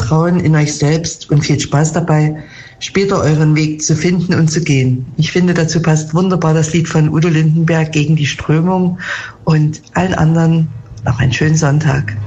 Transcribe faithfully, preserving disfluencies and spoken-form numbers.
Vertrauen in euch selbst und viel Spaß dabei, später euren Weg zu finden und zu gehen. Ich finde, dazu passt wunderbar das Lied von Udo Lindenberg, Gegen die Strömung, und allen anderen noch einen schönen Sonntag.